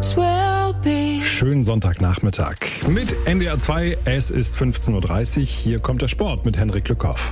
Schönen Sonntagnachmittag mit NDR 2. Es ist 15.30 Uhr. Hier kommt der Sport mit Henrik Lückhoff.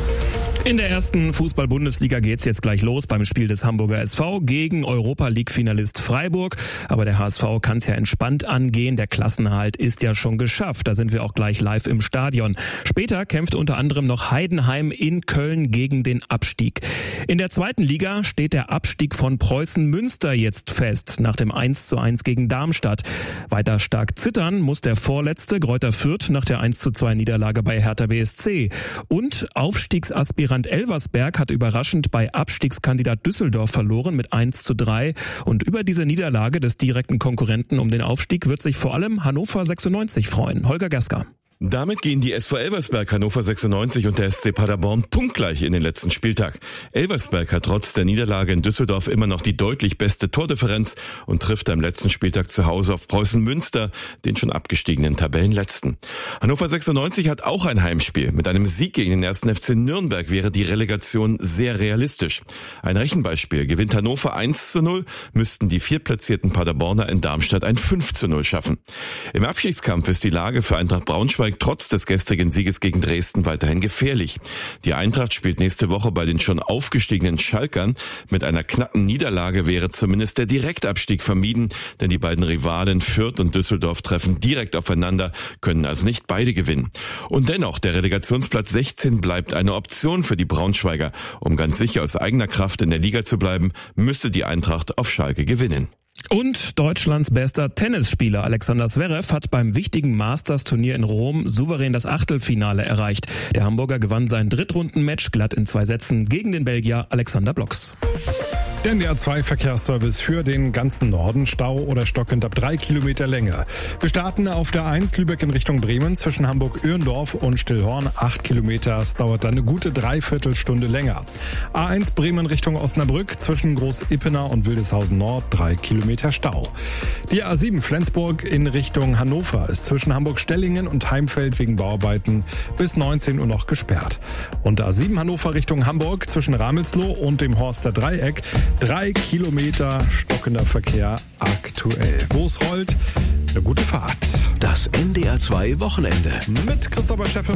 In der ersten Fußball-Bundesliga geht's jetzt gleich los beim Spiel des Hamburger SV gegen Europa-League-Finalist Freiburg. Aber der HSV kann's ja entspannt angehen. Der Klassenerhalt ist ja schon geschafft. Da sind wir auch gleich live im Stadion. Später kämpft unter anderem noch Heidenheim in Köln gegen den Abstieg. In der zweiten Liga steht der Abstieg von Preußen Münster jetzt fest, nach dem 1:1 gegen Darmstadt. Weiter stark zittern muss der Vorletzte, Greuther Fürth, nach der 1:2 Niederlage bei Hertha BSC. Und Aufstiegsaspirant Elversberg hat überraschend bei Abstiegskandidat Düsseldorf verloren mit 1:3. Und über diese Niederlage des direkten Konkurrenten um den Aufstieg wird sich vor allem Hannover 96 freuen. Holger Gaska. Damit gehen die SV Elversberg, Hannover 96 und der SC Paderborn punktgleich in den letzten Spieltag. Elversberg hat trotz der Niederlage in Düsseldorf immer noch die deutlich beste Tordifferenz und trifft am letzten Spieltag zu Hause auf Preußen Münster, den schon abgestiegenen Tabellenletzten. Hannover 96 hat auch ein Heimspiel. Mit einem Sieg gegen den 1. FC Nürnberg wäre die Relegation sehr realistisch. Ein Rechenbeispiel: gewinnt Hannover 1:0, müssten die viertplatzierten Paderborner in Darmstadt ein 5:0 schaffen. Im Abstiegskampf ist die Lage für Eintracht Braunschweig trotz des gestrigen Sieges gegen Dresden weiterhin gefährlich. Die Eintracht spielt nächste Woche bei den schon aufgestiegenen Schalkern. Mit einer knappen Niederlage wäre zumindest der Direktabstieg vermieden, denn die beiden Rivalen Fürth und Düsseldorf treffen direkt aufeinander, können also nicht beide gewinnen. Und dennoch, der Relegationsplatz 16 bleibt eine Option für die Braunschweiger. Um ganz sicher aus eigener Kraft in der Liga zu bleiben, müsste die Eintracht auf Schalke gewinnen. Und Deutschlands bester Tennisspieler Alexander Zverev hat beim wichtigen Masters-Turnier in Rom souverän das Achtelfinale erreicht. Der Hamburger gewann sein Drittrundenmatch glatt in 2 Sätzen gegen den Belgier Alexander Blocks. Der NDR 2 Verkehrsservice für den ganzen Norden. Stau oder stockend ab 3 Kilometer Länge. Wir starten auf der 1 Lübeck in Richtung Bremen zwischen Hamburg-Öhrendorf und Stillhorn. 8 Kilometer. Es dauert dann eine gute Dreiviertelstunde länger. A1 Bremen Richtung Osnabrück zwischen Groß-Ippener und Wildeshausen Nord. 3 Kilometer Stau. Die A7 Flensburg in Richtung Hannover ist zwischen Hamburg-Stellingen und Heimfeld wegen Bauarbeiten bis 19 Uhr noch gesperrt. Und A7 Hannover Richtung Hamburg zwischen Ramelsloh und dem Horster Dreieck. 3 Kilometer stockender Verkehr aktuell. Wo es rollt, eine gute Fahrt. Das NDR 2 Wochenende. Mit Christopher Scheffel.